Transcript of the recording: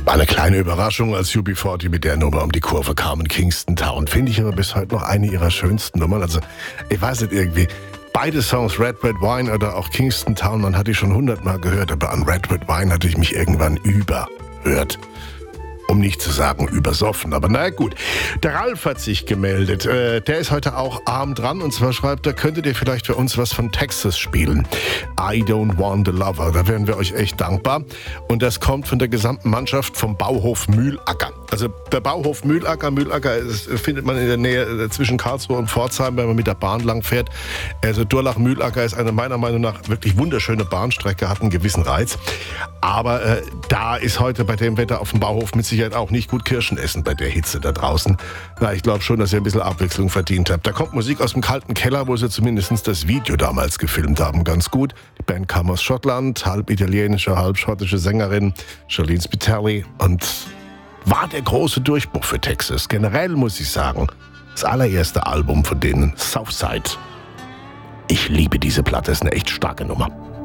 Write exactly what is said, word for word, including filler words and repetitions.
War eine kleine Überraschung, als U B vierzig mit der Nummer um die Kurve kam in Kingston Town. Finde ich aber bis heute noch eine ihrer schönsten Nummern. Also, ich weiß nicht, irgendwie, beide Songs, Red Red Wine oder auch Kingston Town, man hatte ich schon hundertmal gehört, aber an Red Red Wine hatte ich mich irgendwann überhört. Um nicht zu sagen übersoffen, aber naja gut. Der Ralf hat sich gemeldet. Äh, der ist heute auch arm dran und zwar schreibt er, könntet ihr vielleicht für uns was von Texas spielen? I Don't Want a Lover. Da wären wir euch echt dankbar. Und das kommt von der gesamten Mannschaft vom Bauhof Mühlacker. Also der Bauhof Mühlacker, Mühlacker ist, findet man in der Nähe zwischen Karlsruhe und Pforzheim, wenn man mit der Bahn lang fährt. Also Durlach-Mühlacker ist eine meiner Meinung nach wirklich wunderschöne Bahnstrecke, hat einen gewissen Reiz. Aber äh, da ist heute bei dem Wetter auf dem Bauhof mit Sicherheit auch nicht gut Kirschen essen bei der Hitze da draußen. Na, ich glaube schon, dass ihr ein bisschen Abwechslung verdient habt. Da kommt Musik aus dem kalten Keller, wo sie zumindest das Video damals gefilmt haben, ganz gut. Die Band kam aus Schottland, halb italienische, halb schottische Sängerin, Charlene Spiteri, und war der große Durchbruch für Texas. Generell muss ich sagen, das allererste Album von denen, Southside. Ich liebe diese Platte, ist eine echt starke Nummer.